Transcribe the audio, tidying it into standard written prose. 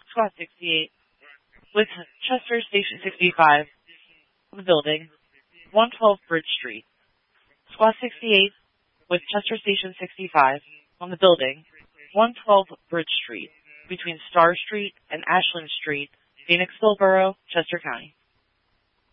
Squad 68 with Chester Station 65 on the building, 112 Bridge Street. Squad 68 with Chester Station 65 on the building, 112 Bridge Street, between Star Street and Ashland Street, Phoenixville Borough, Chester County.